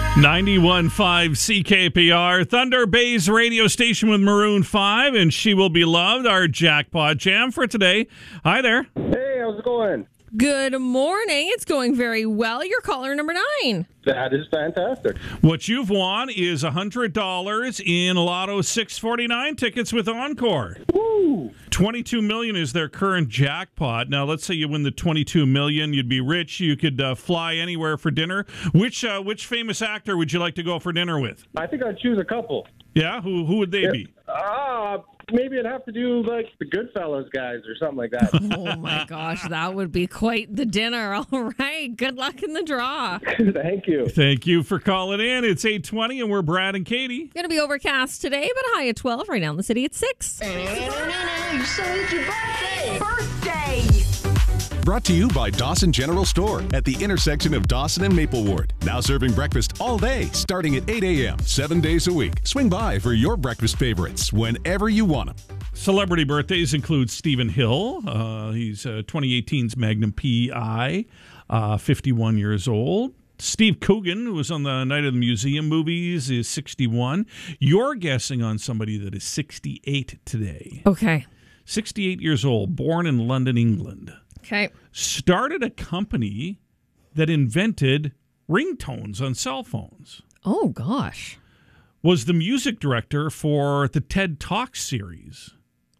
91.5 CKPR, Thunder Bay's radio station with Maroon 5, and She Will Be Loved, our jackpot jam for today. Hi there. Hey, how's it going? Good morning. It's going very well. You're caller number 9. That is fantastic. What you've won is $100 in Lotto 649 tickets with Encore. Woo! $22 million is their current jackpot. Now, let's say you win the $22 million, you'd be rich. You could fly anywhere for dinner. Which famous actor would you like to go for dinner with? I think I'd choose a couple. Yeah, who would they be? Maybe I'd have to do like the Goodfellas guys or something like that. Oh my gosh, that would be quite the dinner. All right. Good luck in the draw. Thank you. Thank you for calling in. It's 8:20 and we're Brad and Katie. Going to be overcast today, but high at 12. Right now in the city at 6. So it's your birthday! Brought to you by Dawson General Store at the intersection of Dawson and Mapleward. Now serving breakfast all day, starting at 8 a.m., 7 days a week. Swing by for your breakfast favorites whenever you want them. Celebrity birthdays include Stephen Hill. He's 2018's Magnum PI, 51 years old. Steve Coogan, who was on the Night of the Museum movies, is 61. You're guessing on somebody that is 68 today. Okay. 68 years old, born in London, England. Okay. Started a company that invented ringtones on cell phones. Oh, gosh. Was the music director for the TED Talks series.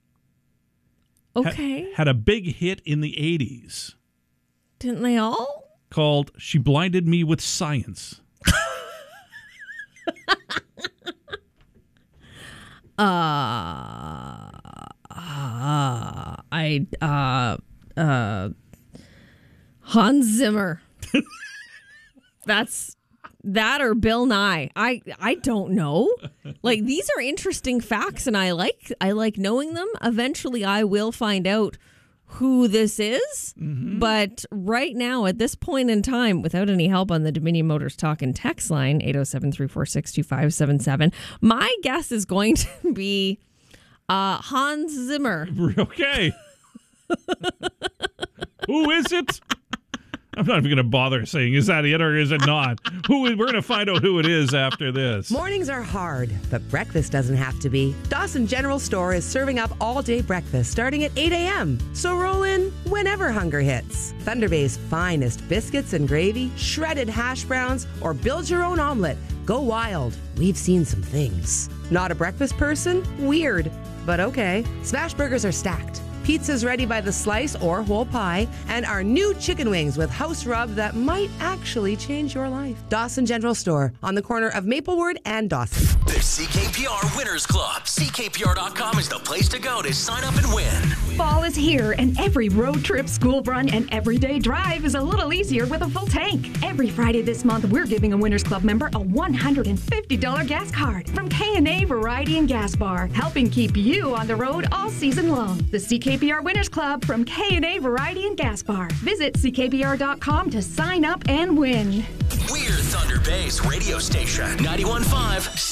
Okay. Had a big hit in the 80s. Didn't they all? Called She Blinded Me with Science. Hans Zimmer. That's that or Bill Nye. I don't know. Like, these are interesting facts, and I like knowing them. Eventually, I will find out who this is. Mm-hmm. But right now, at this point in time, without any help on the Dominion Motors Talk and Text line, 807-346-2577, my guess is going to be Hans Zimmer. Okay. Who is it? I'm not even going to bother saying, is that it or is it not? We're going to find out who it is after this. Mornings are hard, but breakfast doesn't have to be. Dawson General Store is serving up all-day breakfast starting at 8 a.m. So roll in whenever hunger hits. Thunder Bay's finest biscuits and gravy, shredded hash browns, or build your own omelet. Go wild. We've seen some things. Not a breakfast person? Weird. But okay. Smash burgers are stacked. Pizza's ready by the slice or whole pie, and our new chicken wings with house rub that might actually change your life. Dawson General Store on the corner of Mapleward and Dawson. There's CKPR Winners Club. CKPR.com is the place to go to sign up and win. Fall is here, and every road trip, school run, and everyday drive is a little easier with a full tank. Every Friday this month, we're giving a Winners Club member a $150 gas card from K&A Variety and Gas Bar, helping keep you on the road all season long. The CKPR Winners Club from K&A Variety and Gas Bar. Visit CKPR.com to sign up and win. We're Thunder Bay's radio station, 91.5